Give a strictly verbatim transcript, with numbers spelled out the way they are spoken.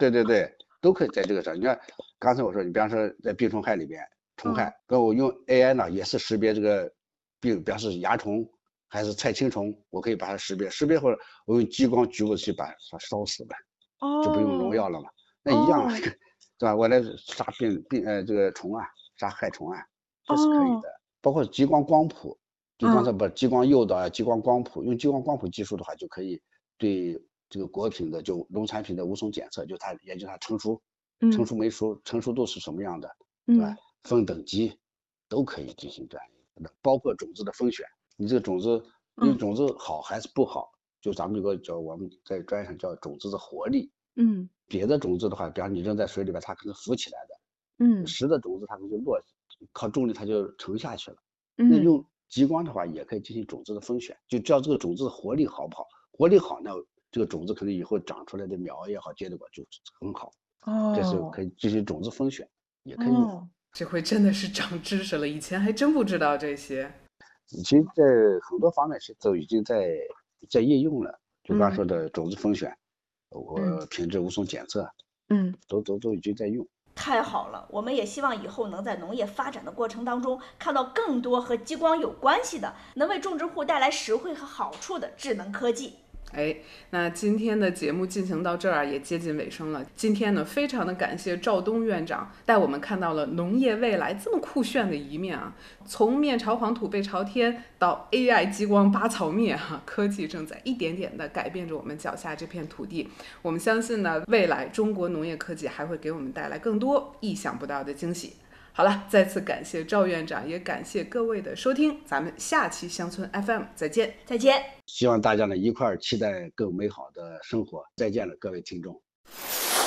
对对对，都可以在这个上。你看刚才我说，你比方说在病虫害里边，虫害，跟我用 A I 呢也是识别这个病，比方是芽虫还是菜青虫，我可以把它识别，识别或者我用激光局部去把它烧死了，就不用农药了嘛。那一样啊，对吧？我来杀病病呃这个虫啊，杀害虫啊，这是可以的。包括激光光谱，就刚才把激光诱导啊，激光光谱，用激光光谱技术的话，就可以对这个果品的就农产品的无损检测，就它研究它成熟，成熟没熟，成熟度是什么样的，对吧？分等级都可以进行这样一个，包括种子的风选，你这个种子，你种子好还是不好，就咱们有个叫我们在专业上叫种子的活力。 嗯， 别的种子的话，比方你扔在水里边，它可能浮起来的。 嗯， 实的种子它可能就落，靠重力它就沉下去了。那嗯， 用激光的话，也可以进行种子的风选，就知道这个种子的活力好不好。活力好，那这个种子可能以后长出来的苗也好，结的果就很好。这是可哦， 以进行种子风选，也可以用。 哦，这回真的是长知识了，以前还真不知道这些。 其实在很多方面是都已经在在应用了，就刚才说嗯的种子风选， 嗯我品质无损检测， 嗯。 都都都已经在用。 太好了，我们也希望以后能在农业发展的过程当中看到更多和激光有关系的，能为种植户带来实惠和好处的智能科技。 哎，那今天的节目进行到这儿也接近尾声了。今天呢，非常的感谢赵东院长带我们看到了农业未来这么酷炫的一面啊！从面朝黄土背朝天到 A I 激光拔草灭哈、啊，科技正在一点点的改变着我们脚下这片土地。我们相信呢，未来中国农业科技还会给我们带来更多意想不到的惊喜。好了，再次感谢赵院长，也感谢各位的收听，咱们下期乡村 F M 再见， 再见。 希望大家呢一块儿期待更美好的生活。再见了，各位听众。